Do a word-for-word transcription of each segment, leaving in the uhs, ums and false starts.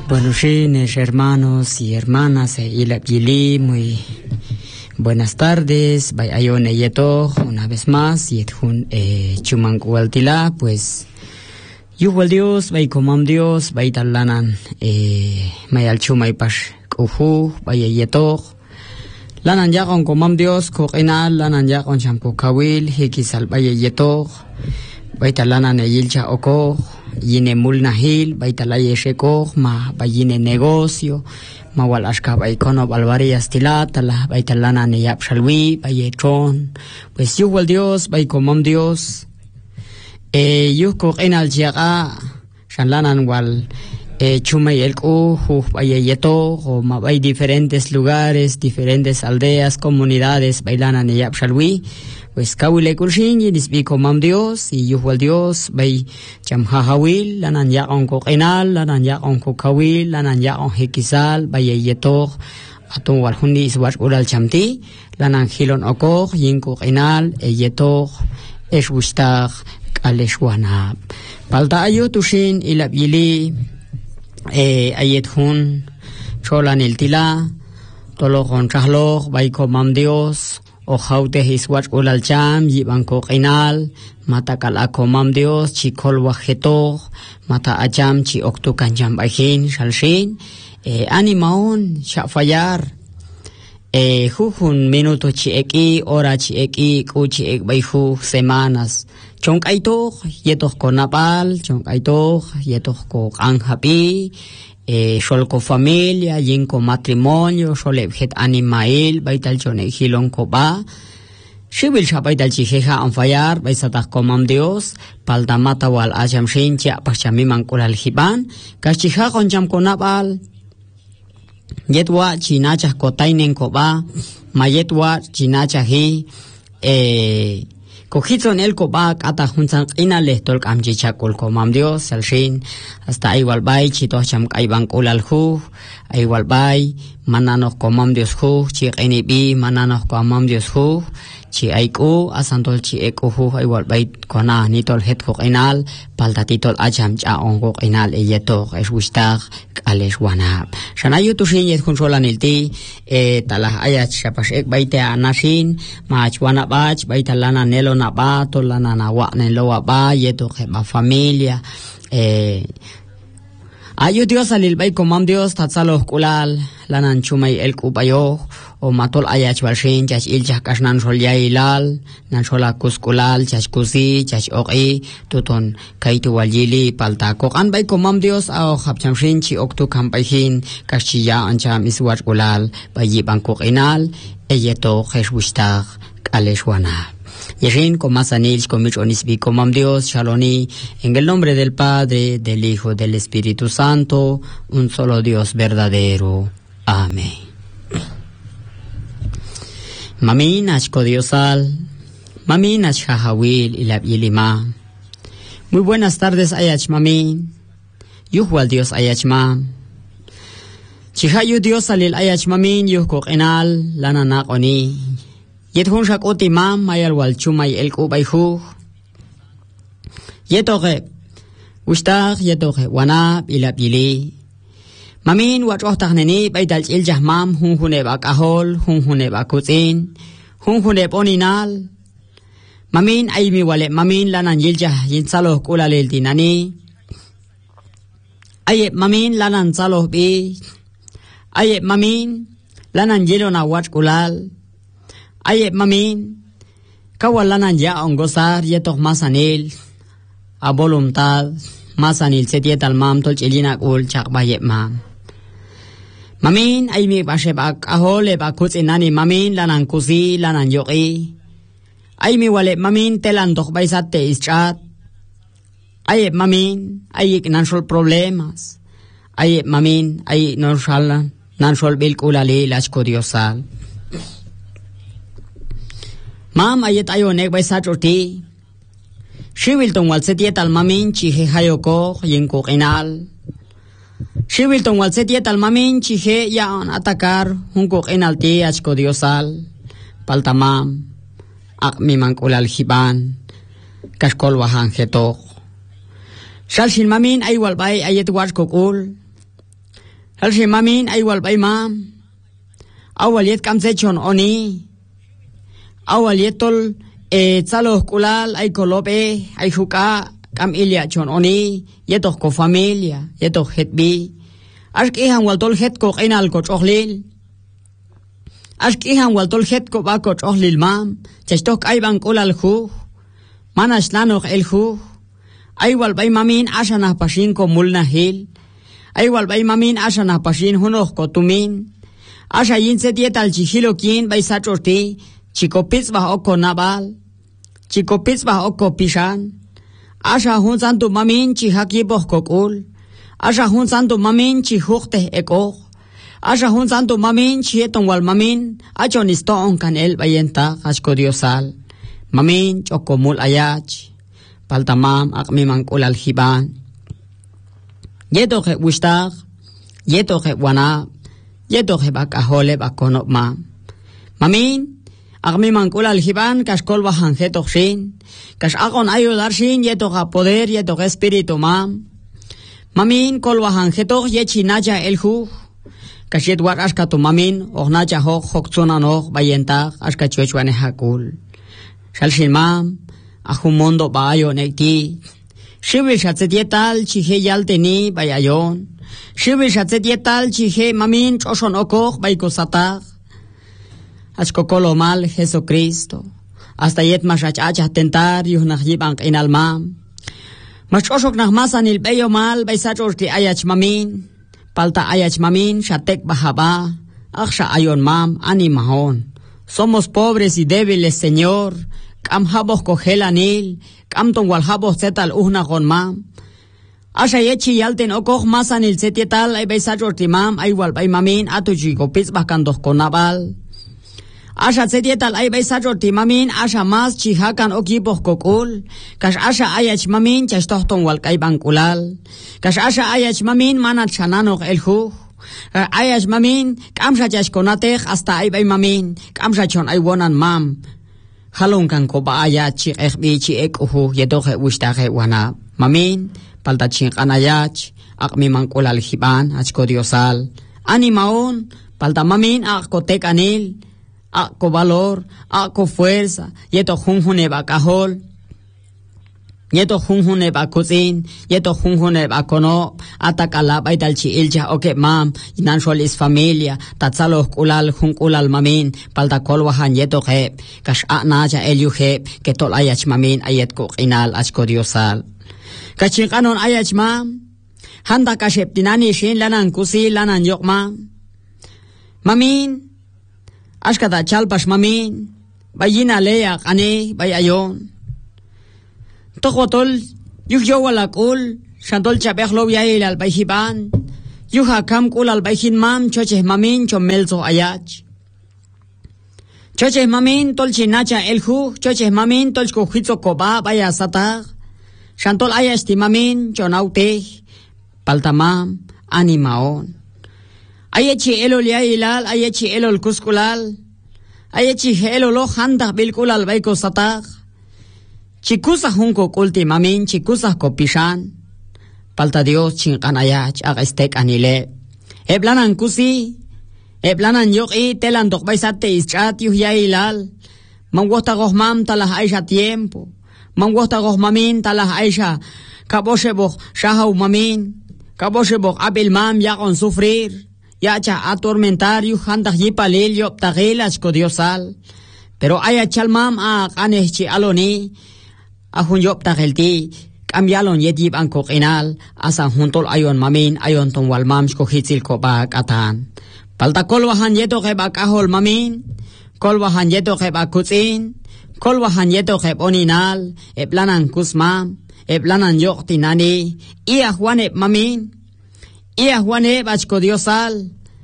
Bueno, Shines, hermanos y hermanas, Ilapyili, muy buenas tardes. Bayayone Yeto, una vez más, Yethun Chumancualtila, pues, Yuhual Dios, Bay Comam Dios, Bay Talanan, Mayal Chumay Pash, Kuhu, Bayayeto, Lanan Yakon Comam Dios, Korinal, Lanan Yakon Champu Kawil, Hikisal Bayayeto, Bay Talanan Yilcha Oko, Yine mulnahil, baitalaye sheko, ma bayine negocio, ma wal ashka baikono balvarías tilatala, baitalana neyap shalwi, bayetron, pues yuhual Dios, baikomam Dios, eh, yuhko enal jaga, shanlanan wal, eh, chumay elku, hu bayeyeto, o ma bay diferentes lugares, diferentes aldeas, comunidades, bailana neyap shalwi, pues kawile kulshin y disbico mam Dios y yuhual Dios bay jam hahawil lanan ya onko enal lanan ya onko kawil lanan ya on hekisal bay yetok atun wal hundi iswat ural chamti lanan hilon okok yinko enal e yetok eswustak aleshwana palta ayo tushin ilab yili e ayet hun cholan el tila tolo kon chahlo bay ko mam Dios o jaute hiswat ulal cham yibanko qinal mata kalako mam Dios chikol wajeto mata acham chi oktu kanjam bahin shalshin eh, animaon shafayar eh, jujun minuto chi eki hora chi eki ku chi ek baihu semanas chonk aito yetok ko napal chonk aito yetok ko anhapi Eh, sholko familia, yinko matrimonio, sholebjet animail, baital chone hilon ko ba. Shibil shapaital chijeja anfayar, baisatak komam Dios, paldamata wal ajam shincha, pachamiman kulal hiban, kachija konjam konabal. Yetwa chinacha kotainen ko ba, mayetwa chinacha hi, eh, Cogiton el cobac ata juntan inale tolk amjicha kol komam Dios salshin hasta igual bay chito cham kaiban kulal hu igual bay mananos komam Dios hu chi enibi mananos komam Dios hu chi aiku asantol chi eku hu igual bay kona nitol het hu inal paltatitol acham cha ongo inal eyeto eswistar aleshwana shanayu tushin yet controlan ilti e talah ayat shapash ek baite anashin machwana bach baitalana nelo na ba tolana na wa nelo ba yeto ba familia eh ayo Dios alil bay komam Dios tatsalo kulal lanan chumay el kubayo o matol ayach balshin chach ilchah kashnan sholya ilal nan shola kuskulal chach kusi chach oqi tuton kaitu waljili palta kokan bay komam Dios ao khapchamshin chi oktu kampaihin kashiya ancham iswat kulal bayi bangkok inal eyeto kheshwistar aleshwana Yeshin komasanil komichonisbi komam Dios shaloni en el nombre del Padre, del Hijo, del Espíritu Santo, un solo Dios verdadero. Amén. Mamin ashko Diosal, mamin ashahawil ilab yilima. Muy buenas tardes ayach mamin. Yuhual Dios ayachma. Chihayu Dios alil ayach mamin yuhko enal lananak oni. Yethun shakoti mam mayal wal chumay el kubayhu yetoge ustar yetoge wana ilab yili mamin wat ohtagneni baidal iljah mam hun hune bakahol hun hune bakutin hun hune poninal mamin aymi wale mamin lanan iljah yinsalo kulalel dinani aye mamin lanan salo bi aye mamin lanan yelona wat kulal Aye mamin kawalanan ya ongosar yetok masanil a voluntad masanil setietal mam tol chilina ul chak baye mam mamin ay mi bashe bak ahole bakutz inani mamin lanan kusi lanan yoki ay mi wale mamin telan tok baisate ischat aye mamin ay nan sol problemas aye mamin ay non shala nan sol bil kulali lachko diosal Mam ayet ayo nek bay satroti. Shiwil tong wal setiet al mamin chi he hayoko yenko inal. Shiwil tong wal setiet al mamin chi he yaon atakar hunko inal ti achko diosal. Paltamam ak mimang ulal hiban kashkol wahan hetok. Shalshin mamin ay walbay ayet watch kokul. hal shi mamin ay wal bay mam awal yet kam se chon oni awal yetol e tsalo kulal ay kolobe ay huka kam ilya chon oni yeto ko familia yeto hetbi aski han wal tol het ko inal ko chohlil aski han wal tol het ko ba ko chohlil mam chestok ay bang kulal khu manas lanok el khu ay wal bay mamin asana pashin ko mulna hil ay wal bay mamin asana pashin hunok ko tumin asha yinse dietal chihilo kin bay sachorti chikopis ba oko nabal chikopis ba oko pishan asha hun santu mamin chi haki boh kokul asha hun santu mamin chi hukte eko asha hun santu mamin chi etong wal mamin achon iston kanel bayenta asko diosal mamin chokomul ayach paltamam akmi mangkul al hiban yeto ke wistar yeto ke wana yeto ke bakahole bakonop mam mamin akmi mangkul al hiban kaskol bahan hetok shin kas akon ayudar shin yeto ka poder yeto ka espiritu mam mamin kol bahan hetok yechi naja elhu kas yet war aska tu mamin ohnaja hok hoktsona noh bayenta aska chuechwane hakul shal shin mam ajumondo bayo nekti shibil shatsetietal chije yalteni bayayon shibil shatsetietal chije mamin choshon okoj baykosatag achkokolo mal Jesucristo hasta yet mashach acha tentar yuhnach yibang inal mam machoshok nach masan il bayo mal baysachorti ayach mamin palta ayach mamin shatek bahaba aksha ayon mam ani mahon somos pobres y débiles señor kam habos kohelanil kam ton wal habos zetal uhna gon mam asha yechi yalten okoj masanil setietal ay baysachorti mam ay wal bay mamin atuji kopis bakandos konabal asha setietal ay baysachorti mamin asha mas chihakan okipos kokul kash asha ayach mamin chashtohton wal kay bankulal kash asha ayach mamin manat shananok elhu ayach mamin kamsha chashkonatej hasta ay bay mamin kamsha chon ay wonan mam halong kan ko ba ayach chi ekbi chi ekuhu yedoge ustage wana mamin palta chin anayach akmi mangkul al hiban achko diosal ani maon palta mamin akko tek anil akko valor akko fuerza yeto junjune bakahol yeto junjune bakuzin yeto junjune bakono atakala baital chi ilja oke mam inanshol is familia tatsalo kulal junkulal mamin palta kolwahan yeto he kash anaja elyuhe que tol ayach mamin ayet ko inal achko diosal kachin kanon ayach mam handa kashep dinani shin lanan kusi lanan yokma mamin ashkata chalpash mamin bayina leya ane bayayon tokotol yuh yo walakul shantol chabeh lo yail al bayhiban yuh hakam kul al bayhin mam choche mamin chomelzo ayach choche mamin tol chinacha elhu choche mamin tol kohitzo koba baya satar shantol ayash ti mamin chonaute paltamam animaon ayachi elol yailal ayachi elol kuskulal ayachi elolo handa bilkulal bayko satar chikusa hunko kulti mamin chikusa kopishan palta Dios chinqanayach agastek anile eblanan kusi eblanan yoqi telan dokbaisate ischat yuh yailal mangwota gohmam talah aisha tiempo mangwota gohmamin talah aisha kabosheboh shahau mamin kabosheboh abil mam yagon sufrir yacha atormentar yuh handak yipalil yop tagilas ko diosal pero ayachal mam a qanechi aloni ahun yop tagelti kamyalon yetib ang kokinal asa huntol ayon mamin ayon tong walmams ko hitil ko ba katan palta kolwahan yeto ke ba kahol mamin kolwahan yeto ke ba kutsin kolwahan yeto ke oninal e planan kusma e planan yokti nani iya juane mamin iya juane bachko diosal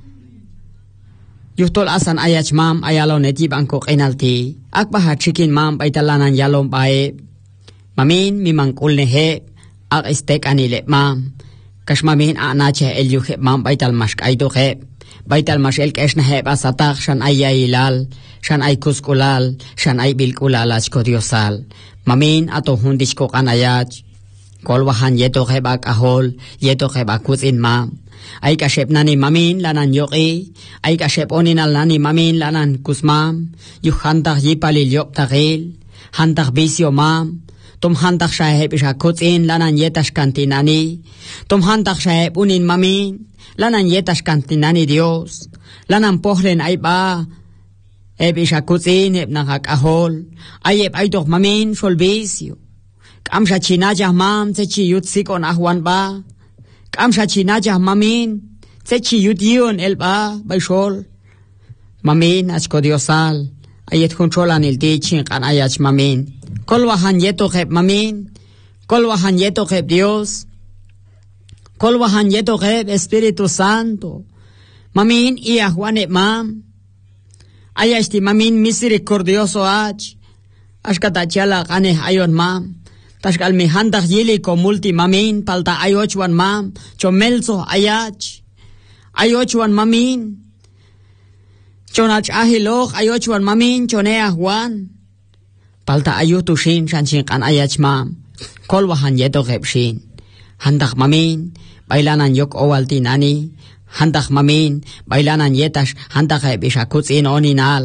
yuhtol asan ayach mam ayalon etib ang kokinalti akbaha chikin mam baitalanan yalom bae mamin mi mangkul nehe ak istek anile mam kash mamin anache el yuhe mam baital mashk aido he baital mashel kesh nehe basatak shan ay yailal shan ay kuskulal shan ay bilkulal achko diosal mamin ato hundish ko kanayach kolwahan yeto he bak ahol yeto he bakuzin mam ay kashep nani mamin lanan yoqi ay kashep oninal nani mamin lanan kusmam yu hantak yipali yop tagil hantak bisyo mam tum hantak shaheb isha kutin lanan yetash kantinani tum hantak shaheb unin mamin lanan yetash kantinani Dios lanan pohlen ay ba eb isha kutin eb nakak ahol ay eb ay doch mamin shol bisyo kamsha chinajah mam techi yut sikon ahwan ba kamsha chinajah mamin techi yut yon el ba bay shol mamin achko Diosal ayet controlan el tichin kan ayach mamin kolwahan yeto kheb mamin kolwahan yeto kheb Dios kolwahan yeto kheb Espíritu Santo mamin i ahwan eb mam ayashti mamin misericordioso ach ashkata chala kane ayon mam tashkal mi handak yili ko multi mamin palta ayochwan mam chomelso ayach ayochwan mamin chonach ahilok ayochwan mamin chone ahwan palta ayotushin shanchin kan ayach mam kolwahan yeto khebshin handak mamin bailanan yok owalti nani handak mamin bailanan yetash handak hebisha kutsin oninal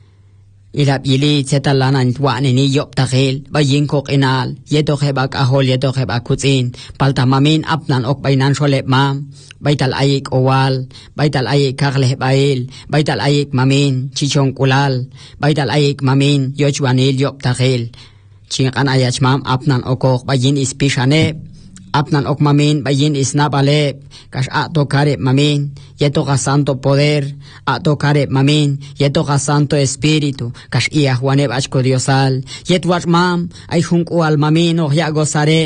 ilap yili setalanan tuane ni yop tagil bayin kok inal yeto khebak ahol yeto khebak kutsin palta mamin apnan ok bainan sholep mam baital ayik owal baital ayik kagleh bail baital ayik mamin chichong kulal baital ayik mamin yochwanil yop tagil chingan ayach mam apnan okok bayin ispishane apnan ok mamin bayin isnabale kash ato kare mamin yeto ka santo poder ato kare mamin yeto ka santo espíritu kash iya juaneb achko Diosal yetwat mam ay hunk al mamin oh ya gozare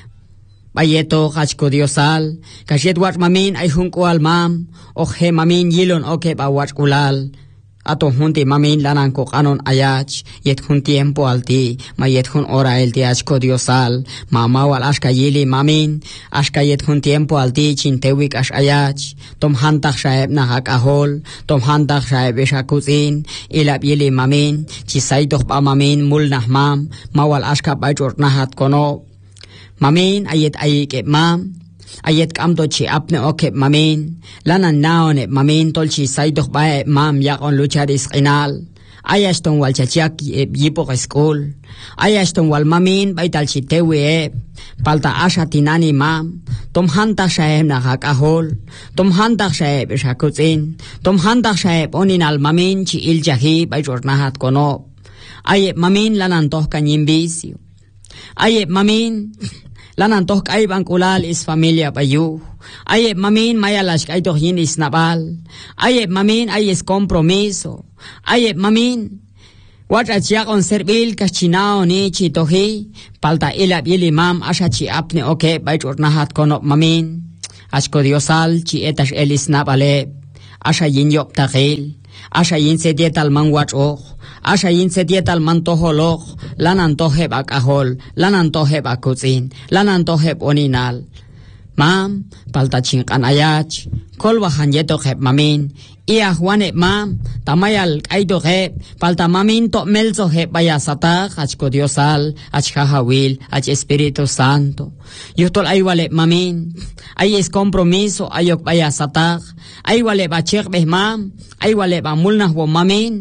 bayeto achko Diosal kash yetwat mamin ay hunk al mam oh he mamin yilon oke bawat kulal ato hunti mamin lanan ko kanon ayach yet hun tiempo alti ma yet hun ora el ti achko Diosal mama wal ashka yili mamin ashka yet hun tiempo alti chintewik ash ayach tom hantak shaeb na hak ahol tom hantak shaeb shakuzin ilab yili mamin chi saidokh ba mamin mul nahmam mawal ashka bajor nahat kono mamin ayet ayike mam ayet kamto chi apne oke mamin lanan naone mamin tolchi saidokh ba mam yakon lucharis qinal ayashton wal chachiak yipo school ayashton wal mamin baital chi tewe palta asha tinani mam tom hanta shaeb na hakahol tom hanta shaeb shakutsin tom hanta shaeb oninal mamin chi iljahi bajor nahat kono aye mamin lanan toh kanyimbisio aye mamin lanan toh kay bangkulal is familia bayu aye mamin mayalash kay toh yin is nabal aye mamin ay is compromiso aye mamin wat achyak on serbil kachinao ni chitohi palta ilab yili mam asha chi apne oke bajor nahat kono mamin ashko Diosal chi etash elis nabale asha yin yop tagil asha yin sedietal mangwach oh asha yin sedietal mantoholok lanan toheb akahol lanan toheb akutsin lanan toheb oninal mam palta chinkan ayach kolwahan yeto kheb mamin iya juane mam tamayal kaido kheb palta mamin to melzo kheb baya satag achko Diosal achha hawil ach Espíritu Santo yutol aywale mamin ay es compromiso ayok baya satag aywale bachek beh mam aywale ba mulnah wo mamin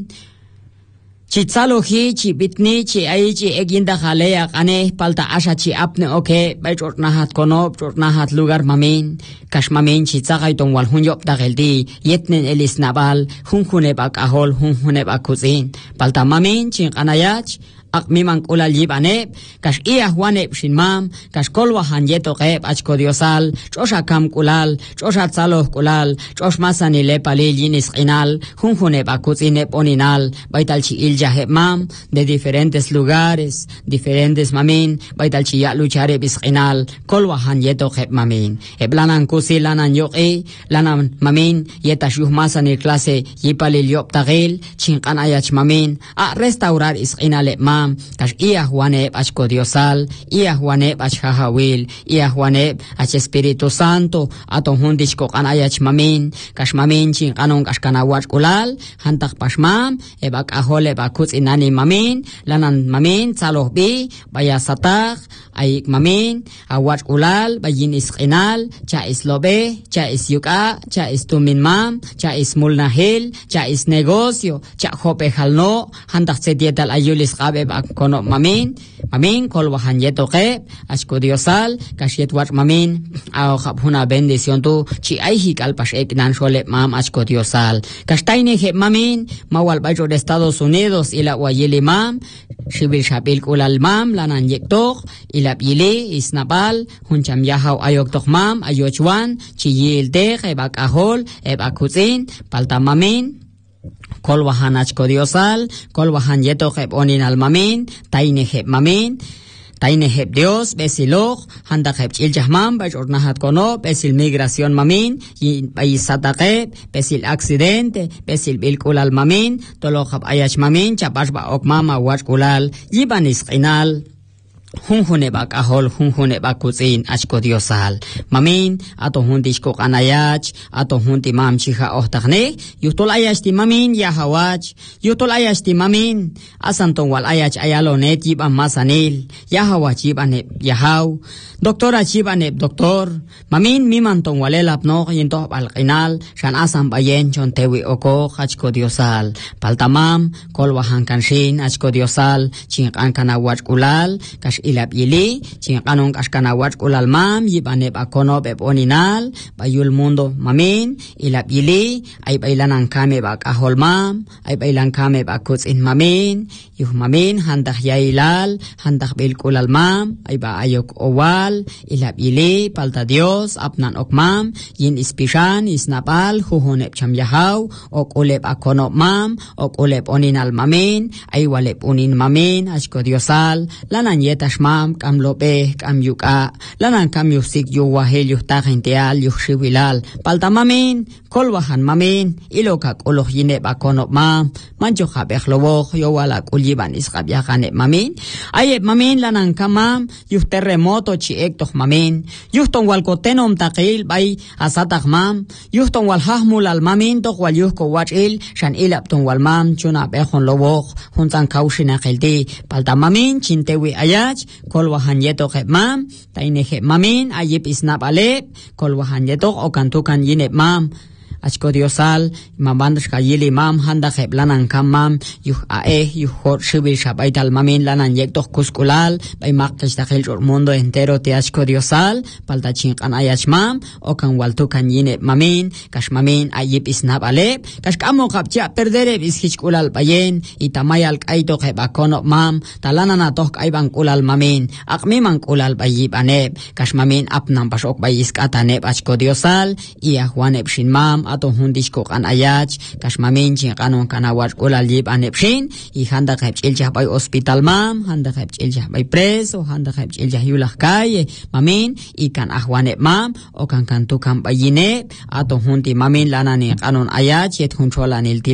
chi tsalo hi chi bitni chi ai chi eginda khaleya ane palta asha chi apne oke bai chorna hat kono chorna hat lugar mamin kash mamin chi tsagai tong wal hun yop da geldi yetnen elis nabal hun khune ba kahol hun khune ba kuzin palta mamin chi qanayach akmimang ulal yibane kash iya huane shin mam kash kolwa hanjeto qeb achko Diosal chosha kam kulal chosha tsalo kulal chosh masani le pali linis qinal hun khune ba kuzine poninal baital chi ilja mam de diferentes lugares diferentes mamin baital chi ya luchare bisqinal kolwa hanjeto qeb mamin eblanan kusi lanan yoqi lanan mamin yeta shuh masani clase yipali liop tagil chinqan ayach mamin a restaurar isqinale mam mam kash iya juane achko diosal iya juane achhahawil iya juane ach Espíritu Santo ato hundish ko kan ayach mamin kash mamin chin kanong kash kanawach ulal hantak pashmam ebak ahole bakutz inani mamin lanan mamin tsaloh bi baya satak ayik mamin awach ulal bayin isqinal cha islobe cha isyuka cha istumin mam cha ismulnahil cha is negocio cha hope halno hantak sedietal ayulis qabe bak kono mamin mamin kol wahan yetoke ashko diosal kashiet wat mamin aw khapuna bendición tu chi ai hikal pas eknan shole mam ashko diosal kastaine he mamin mawal bajo de Estados Unidos ila wayeli mam shibil shapil kulal mam lanan yektok ila pili isnapal huncham yahaw ayok tok mam ayochwan chi yilde ebak ahol ebak kuzin palta mamin kol wahan achko diosal kol wahan yeto khep onin al mamin taine khep mamin taine khep Dios besilog handa khep chil jahmam ba jornahat kono besil migración mamin y paisataqe besil accidente besil bilkul al mamin tolo khap ayach mamin chapash ba ok mama wach kulal yibanis qinal hun hune bak ahol hun hune bak kuzin achko diosal mamin ato hundish ko kanayach ato hundi mam chiha ohtagne yutol ayach ti mamin ya hawach yutol ayach ti mamin asantong wal ayach ayalonet yiba masanil ya hawach yibane yahaw doktora chibane doktor mamin mimantong walelap no yinto balqinal shan asam bayen chon tewi oko achko diosal paltamam kol wahan kanshin achko diosal chinqan kana wach kulal kash ilap yili chinqanong kashkana wach kulal mam yibane bakono beponinal bayul mundo mamin ilap yili ay bailanan kame bak ahol mam ay bailan kame bakuts in mamin yuh mamin handak yailal handak bil kulal mam ay ba ayok owal ilap yili palta Dios apnan okmam yin ispishan isnapal huhunep cham yahaw ok ulep akono mam ok ulep oninal mamin ay walep unin mamin ashko diosal lanan yetash mam kam lope kam yuka lanan kam yusik yu wahel yuh tagintial yuh shiwilal palta mamin kolwahan mamin ilokak uloh yinep akono mam mancho habek lobok yo walak ulyiban iskab yakane mamin ayep mamin lanan kamam yuh terremoto chi ektoh mamin yuhton wal kotenom taqil bay asatak mam yuhton wal hahmul al mamin tok wal yuhko wachil shan ilapton wal mam chuna behon lobok huntan kaushina khilti palta mamin chintewi ayach kol wahan yeto khep mam taine khep mamin ayip isnap alep kol wahan yeto okantukan yinep mam achko diosal mabandash ka yili mam handa khep lanan kam mam yuh ae yuh hor shibil shabaital mamin lanan yektok kuskulal bay maktash dakhil jor mundo entero te achko diosal palta chinqan ayach mam okan waltukan yine mamin kash mamin ayip isnab alep kash kamo kapcha perdere biskich kulal bayen itamayal kaito khep akono mam talanan atok ayban kulal mamin akmi man kulal bayib aneb kash mamin apnam pashok bayis kataneb achko diosal iya huaneb shin mam ato hundish ko kan ayach kash mamin chin kanon kana war kulal yib anepshin i handa khep chilja bay hospital mam handa khep chilja bay preso handa khep chilja yulah kaye mamin i kan ahwane mam o kan kantu kam bayine ato hundi mamin lanani kanon ayach yet huncholan il